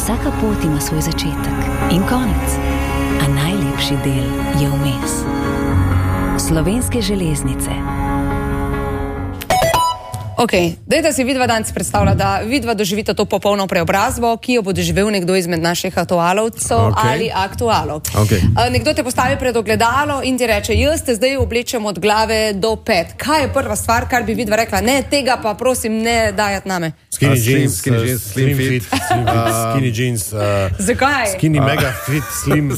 Vsaka pot ima svoj začetek in konec, a najlepši del je vmes. Slovenske železnice. Ok, dajte si vidva danes predstavlja, da vidva doživita to popolno preobrazbo, ki jo bo doživel nekdo izmed naših aktualovcev ali aktualov. Nekdo te postavi pred ogledalo in ti reče, jaz te zdaj oblečem od glave do pet. Kaj je prva stvar, kar bi vidva rekla? Ne, tega pa prosim ne dajati name. Skinny jeans, slim fit, skinny jeans. Zakaj? Skinny mega fit, slim.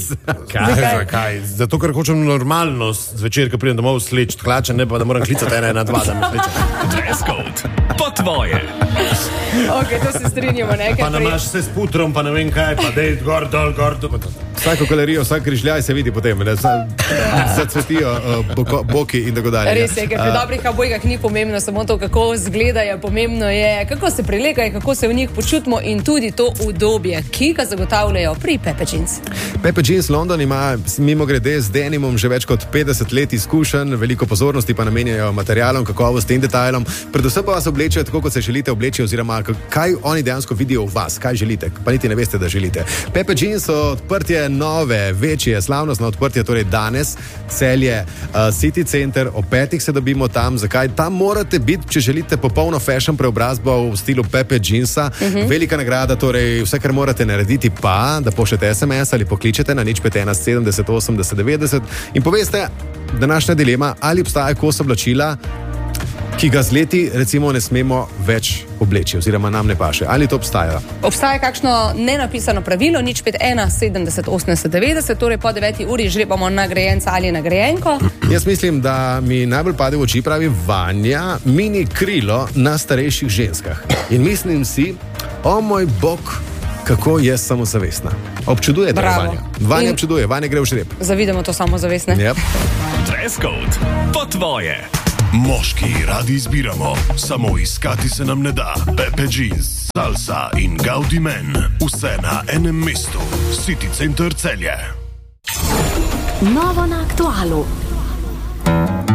Zakaj? Zato, ker hočem normalnost zvečer, ko pridem domov sleč hlače, ne pa da moram klicati 112, da me sleče. Dress code, po tvoje. Ok, to se strinjamo, ne? Pa namaš se s putrom, pa ne vem kaj, pa dej gor, dol. Vsako kalorijo, vsak križljaj se vidi potem, ne? Zacvetijo boki in tako dalje. Res je, ker pri dobrih kabojkah ni pomembno samo to, kako izgledajo, pomembno je, kako se prilekajo, kako se v njih počutimo in tudi to udobje, ki ga zagotavljajo pri Pepe Jeans. Pepe Jeans London ima mimogrede z denimom že več kot 50 let izkušenj, veliko pozornosti pa namenjajo materialom, kakovosti in detajlom. Predvsem pa vas oblečejo tako, kot se želite obleči, oziroma kaj oni dejansko vidijo v vas, kaj želite, pa niti ne veste, da želite. Pepe Jeans so odprtje nove, večje, slavnostno odprtje, torej danes, Celje, City Center, ob 5 se dobimo tam. Zakaj? Tam morate biti, če želite popolno fashion preobrazbo v stilu Pepe Jeansa. Velika nagrada, torej vse, kar morate narediti pa, da pošljete SMS ali pokličete na 051 70 80 90 in poveste, današnja dilema, ali obstaja kos oblačila, ki ga z leti recimo ne smemo več obleči oziroma nam ne paše. Ali to obstaja? Obstaja kakšno nenapisano pravilo, 051 70 80 90, torej po 9 uri žrebamo nagrajenca ali nagrajenko. Jaz mislim, da mi najbolj pade v oči, pravi Vanja, mini krilo na starejših ženskah. In mislim si, o moj bog, kako je samozavestna. Občuduje to Vanja. Vanja občuduje, Vanja gre v žreb. Zavidamo to samozavestne. Yep. Dress code, po tvoje. Moški radi izbiramo, samo iskati se nam ne da. Pepe Jeans, Salsa in Gaudi Men, vse na enem mestu. City Center Celje. Novo na Aktualu.